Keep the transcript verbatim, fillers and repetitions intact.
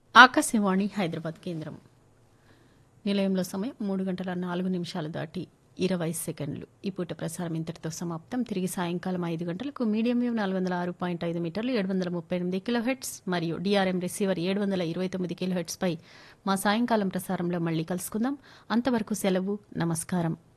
ఆకాశవాణి హైదరాబాద్ కేంద్రం. నిలయంలో సమయం మూడు గంటల నాలుగు నిమిషాలు దాటి ఇరవై సెకండ్లు. ఈ పూట ప్రసారం ఇంతటితో సమాప్తం. తిరిగి సాయంకాలం ఐదు గంటలకు మీడియం వేవ్ నాలుగు వందల ఆరు పాయింట్ ఐదు మీటర్లు ఏడు వందల ముప్పై ఎనిమిది కిలో హెడ్స్ మరియు డిఆర్ఎం రిసీవర్ ఏడు వందల ఇరవై తొమ్మిది కిలో హెడ్స్ పై మా సాయంకాలం ప్రసారంలో మళ్ళీ కలుసుకుందాం. అంతవరకు సెలవు. నమస్కారం.